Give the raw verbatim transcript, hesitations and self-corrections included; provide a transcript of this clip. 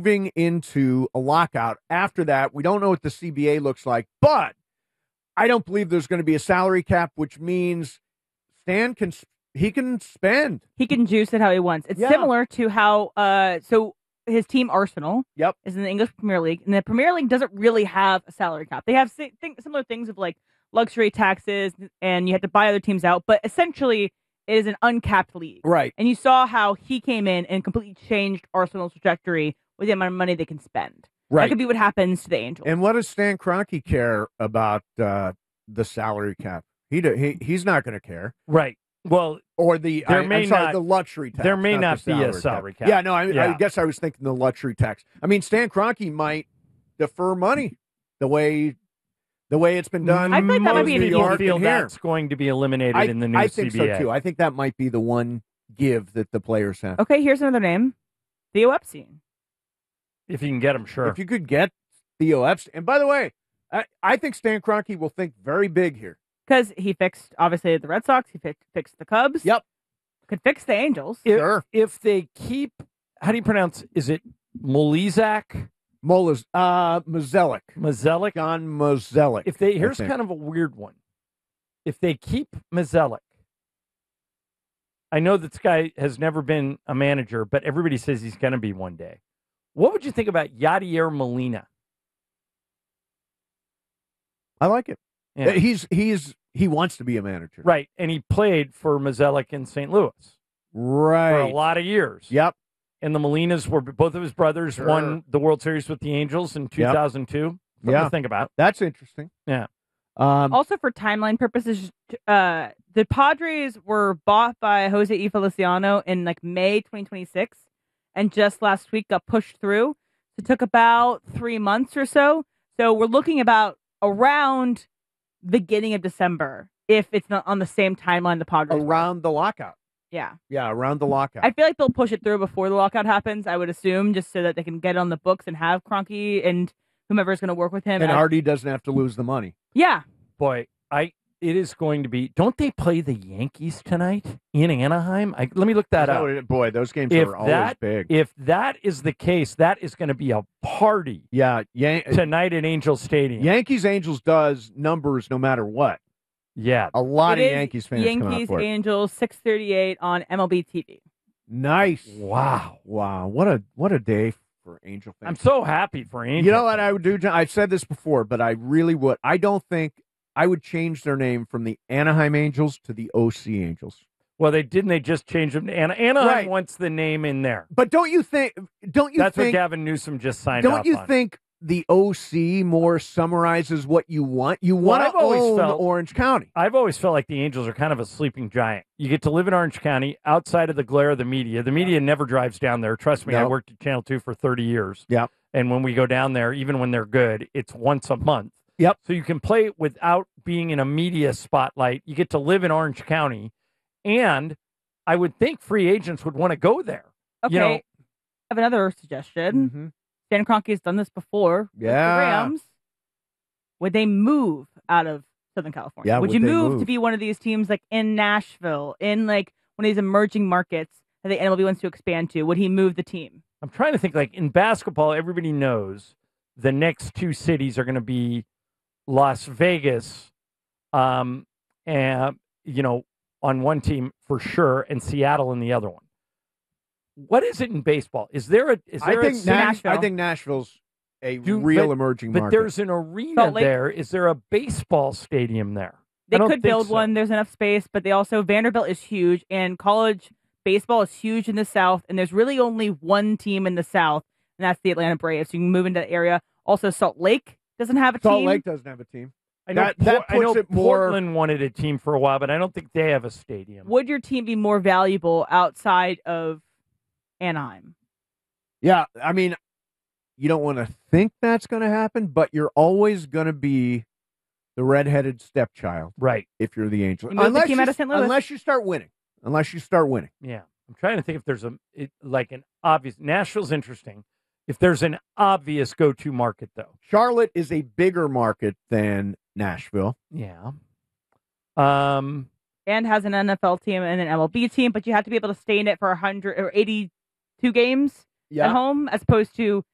moving into a lockout. After that, we don't know what the C B A looks like, but I don't believe there's going to be a salary cap, which means Stan can he can spend. He can juice it how he wants. It's Yeah. similar to how uh so his team Arsenal Yep. is in the English Premier League, and the Premier League doesn't really have a salary cap. They have si- think, similar things of like luxury taxes, and you have to buy other teams out, but essentially it is an uncapped league. Right. And you saw how he came in and completely changed Arsenal's trajectory with the amount of money they can spend. Right. That could be what happens to the Angels. And what does Stan Kroenke care about uh, the salary cap? He, do, he he's not going to care. Right. Well, or the there I, may I'm sorry, not the luxury tax. There may not, the be a salary salary cap. cap. Yeah, no, I, yeah. I guess I was thinking the luxury tax. I mean, Stan Kroenke might defer money the way the way it's been done. I think that might be an Most easy people one. feel here. that's going to be eliminated I, in the new I think C B A. so too. I think that might be the one give that the players have. Okay, here's another name. Theo Epstein. If you can get them, sure. If you could get Theo Epstein. And by the way, I, I think Stan Kroenke will think very big here. Because he fixed, obviously, the Red Sox. He fixed, fixed the Cubs. Yep. Could fix the Angels. If, Sure. if they keep, how do you pronounce, is it Molizak? Molas, uh, Mozeliak. Mozeliak? John Mozeliak. If they, I here's think. kind of a weird one. If they keep Mozeliak, I know this guy has never been a manager, but everybody says he's going to be one day. What would you think about Yadier Molina? I like it. Yeah. He's he's he wants to be a manager. Right, and he played for Mozeliak in Saint Louis Right. for a lot of years. Yep. And the Molinas were, both of his brothers Sure. won the World Series with the Angels in two thousand two. Something Yeah. to think about. That's interesting. Yeah. Um, Also, for timeline purposes, uh, the Padres were bought by Jose E. Feliciano in like May twenty twenty-six, and just last week got pushed through. It took about three months or so. So we're looking about around beginning of December if it's not on the same timeline the Padres were. around the lockout. Yeah. Yeah, around the lockout. I feel like they'll push it through before the lockout happens, I would assume, just so that they can get it on the books and have Kroenke and whomever's going to work with him. and as- Hardy doesn't have to lose the money. Yeah. Boy, I it is going to be. Don't they play the Yankees tonight in Anaheim? I, let me look that Is that up. what it- boy, those games If are always that big. if that is the case, that is going to be a party yeah, Yan- tonight at Angel Stadium. Yankees Angels does numbers no matter what. Yeah, A lot It of is Yankees fans come out Yankees for it. Angels six thirty-eight on M L B T V. Nice. Wow. Wow. What a what a day for Angel fans. I'm so happy for Angel. You know what I would do, John? I've said this before, but I really would. I don't think I would change their name from the Anaheim Angels to the O C Angels. Well, they didn't. They just changed them. to Ana- Anaheim Right. wants the name in there. But don't you think? Don't you That's think? what Gavin Newsom just signed don't off you on. think the O C more summarizes what you want? You Well, want I've to always own felt- Orange County. I've always felt like the Angels are kind of a sleeping giant. You get to live in Orange County outside of the glare of the media. The media never drives down there. Trust me, I No. worked at Channel two for thirty years. Yep. And when we go down there, even when they're good, it's once a month. Yep. So you can play without being in a media spotlight. You get to live in Orange County. And I would think free agents would want to go there. Okay. You know, I have another suggestion. Mhm. Stan Kroenke has done this before with Yeah. the Rams. Would they move out of Southern California? Yeah, would, would you they move, to move? be one of these teams like in Nashville, in like one of these emerging markets that the N L B wants to expand to? Would he move the team? I'm trying to think, like in basketball, everybody knows the next two cities are going to be Las Vegas, um, and you know, on one team for sure, and Seattle in the other one. What is it in baseball? Is there a? Is I there think a Nash- Nashville. I think Nashville's a Do- real but- emerging but market. there's an arena Salt Lake. there. Is there a baseball stadium there? They I don't could think build so. one. There's enough space, but they also Vanderbilt is huge, and college baseball is huge in the South. And there's really only one team in the South, and that's the Atlanta Braves. So you can move into the area. Also, Salt Lake doesn't have a Salt team. Lake doesn't have a team. I know, That- that Por- I know puts it more- Portland wanted a team for a while, but I don't think they have a stadium. Would your team be more valuable outside of Anaheim? Yeah, I mean, you don't want to think that's going to happen, but you're always going to be the redheaded stepchild Right. if you're the Angels. You move the Unless team you, out of Saint Louis. unless you start winning. Unless you start winning. Yeah. I'm trying to think if there's a it, like an obvious Nashville's interesting. If there's an obvious go-to market though. Charlotte is a bigger market than Nashville. Yeah. Um And has an N F L team and an M L B team, but you have to be able to stay in it for one hundred or eighty-two games Yeah. at home, as opposed to